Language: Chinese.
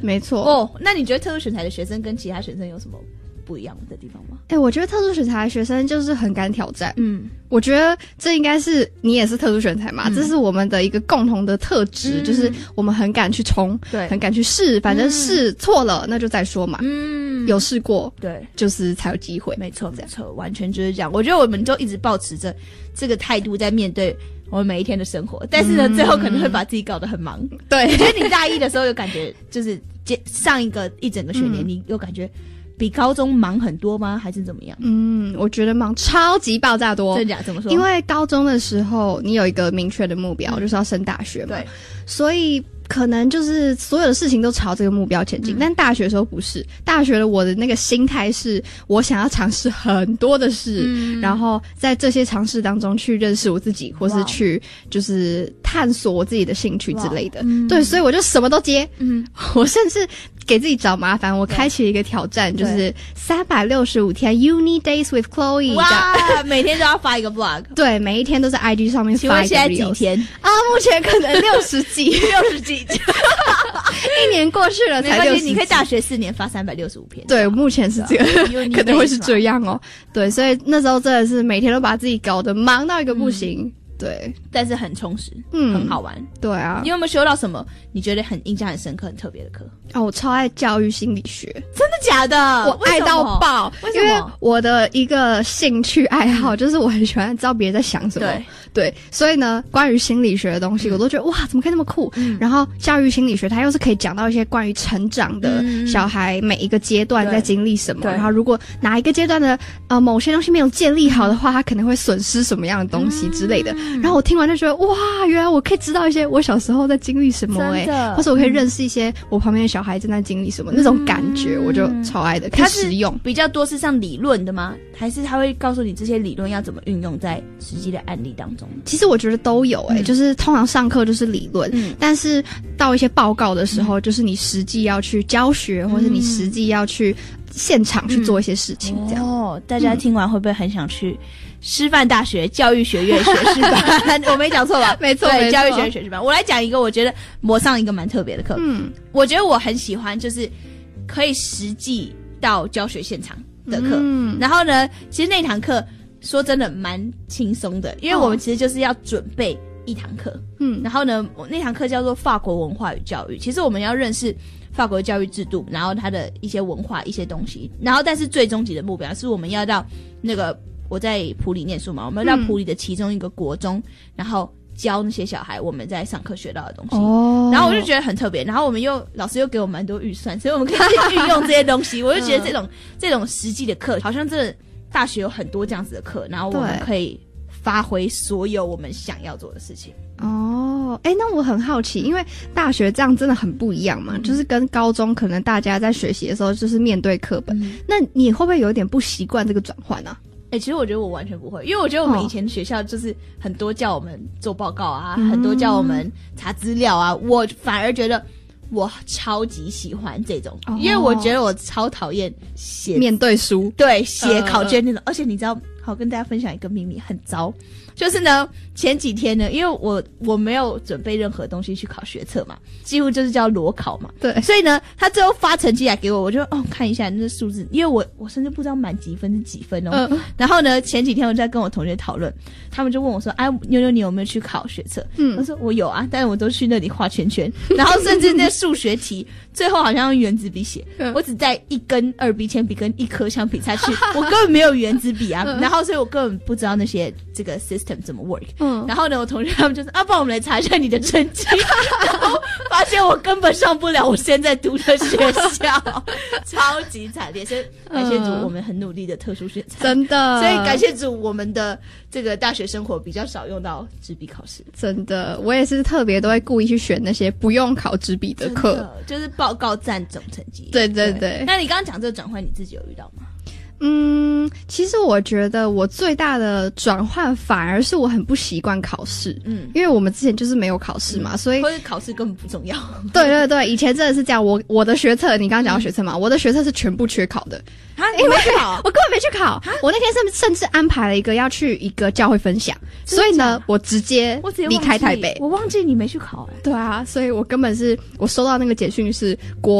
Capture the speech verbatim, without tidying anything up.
没错。 哦，那你觉得特殊选材的学生跟其他学生有什么不一样的地方吗？ 哎、欸，我觉得特殊选材的学生就是很敢挑战。 嗯， 我觉得这应该是你也是特殊选材嘛、嗯，这是我们的一个共同的特质、嗯，就是我们很敢去冲，对，很敢去试，反正试错了、嗯、那就再说嘛。嗯，有试过，对，就是才有机会。 没错，没错，完全就是这样。我觉得我们都一直抱持着这个态度在面对我们每一天的生活，但是呢，嗯、最后可能会把自己搞得很忙。对，我觉得你大一的时候有感觉，就是上一个一整个学年，嗯、你有感觉比高中忙很多吗？还是怎么样？ 嗯，我觉得忙超级爆炸多。 真假？怎么说？ 因为高中的时候你有一个明确的目标、嗯，就是要升大学嘛。对，所以可能就是所有的事情都朝这个目标前进、嗯、但大学的时候不是，大学的我的那个心态是我想要尝试很多的事、嗯、然后在这些尝试当中去认识我自己，或是去就是探索我自己的兴趣之类的、嗯、对，所以我就什么都接。嗯，我甚至给自己找麻烦，我开启了一个挑战，就是三百六十五天 Uni Days with Chloe。 哇，每天都要发一个 vlog。 对，每一天都在 I G 上面发一个 reels。 请问现在几天啊？目前可能六十几六十几一年过去了才六十几， 你可以大学四年发三百六十五篇。 对，目前是这个可能会是这样哦。对，所以那时候真的是每天都把自己搞得忙到一个不行、嗯，对， 但是很充实，嗯，很好玩。 对啊， 你有没有修到什么你觉得很印象很深刻、很特别的课？ 哦，我超爱教育心理学。 真的假的？ 我爱到爆。为什么？因为我的一个兴趣爱好、嗯、就是我很喜欢知道别人在想什么。对对，所以呢，关于心理学的东西、嗯、我都觉得哇，怎么可以那么酷、嗯、然后教育心理学它又是可以讲到一些关于成长的小孩每一个阶段在经历什么、嗯、然后如果哪一个阶段的呃某些东西没有建立好的话，他可能会损失什么样的东西之类的、嗯、然后我听完就觉得哇，原来我可以知道一些我小时候在经历什么诶、欸，或者我可以认识一些我旁边的小孩正在经历什么、嗯、那种感觉，我就超爱的。可以实用。 比较多是像理论的吗？还是他会告诉你这些理论要怎么运用在实际的案例当中？ 其实我觉得都有诶、欸嗯，就是通常上课就是理论、嗯，但是到一些报告的时候、嗯、就是你实际要去教学、嗯、或者你实际要去现场去做一些事情这样。 嗯、哦，大家听完会不会很想去师范大学教育学院学士班？我没讲错吧？ 没错， 对，教育学院学士班。我来讲一个，我觉得我上一个蛮特别的课。嗯，我觉得我很喜欢，就是可以实际到教学现场的课。嗯，然后呢，其实那堂课说真的蛮轻松的，因为我们其实就是要准备一堂课。嗯，然后呢，我那堂课叫做法国文化与教育。其实我们要认识法国的教育制度，然后它的一些文化、一些东西，然后但是最终极的目标是我们要到那个。我在普里念书嘛，我们到普里的其中一个国中、嗯、然后教那些小孩我们在上课学到的东西、哦、然后我就觉得很特别，然后我们又老师又给我们蛮多预算，所以我们可以去运用这些东西我就觉得这种、嗯、这种实际的课好像真的大学有很多这样子的课，然后我们可以发挥所有我们想要做的事情。 哦，哎，那我很好奇，因为大学这样真的很不一样嘛、嗯、就是跟高中可能大家在学习的时候就是面对课本、嗯、那你会不会有点不习惯这个转换啊？ 哎、欸，其实我觉得我完全不会，因为我觉得我们以前学校就是很多叫我们做报告啊、嗯、很多叫我们查资料啊，我反而觉得我超级喜欢这种、哦、因为我觉得我超讨厌写面对书， 对，写考卷那种、呃、而且你知道，好跟大家分享一个秘密，很糟，就是呢前几天呢，因为我我没有准备任何东西去考学测嘛，几乎就是叫裸考嘛，对，所以呢他最后发成绩来给我，我就哦看一下那数字，因为我我甚至不知道满几分是几分哦、嗯、然后呢前几天我在跟我同学讨论，他们就问我说哎、啊、妞妞你有没有去考学测？嗯，我说我有啊，但是我都去那里画圈圈，然后甚至那数学题最后好像用原子笔写、嗯、我只带一根二 B 铅笔跟一颗橡皮擦去我根本没有原子笔啊、嗯、然后所以我根本不知道那些这个 system 怎么 work。嗯，然后呢，我同学他们就是啊，帮我们来查一下你的成绩，然后发现我根本上不了我现在读的学校，超级惨烈。所以感谢主，我们很努力的特殊选材， 真的。 所以感谢主，我们的这个大学生活比较少用到纸笔考试。 真的，我也是特别都会故意去选那些不用考纸笔的课， 就是报告占总成绩。 对对 对, 对。 那你刚刚讲这个转换，你自己有遇到吗？ 嗯，其实我觉得我最大的转换反而是我很不习惯考试，嗯，因为我们之前就是没有考试嘛，嗯、所以或者考试根本不重要。 对对对，以前真的是这样。我我的学测，你刚刚讲到学测嘛、嗯，我的学测是全部缺考的。 啊，你没去考？ 我根本没去考。我那天甚甚至安排了一个要去一个教会分享，所以呢，我直接离开台北。 我忘记你没去考哎、欸。 对啊，所以我根本是我收到那个简讯是国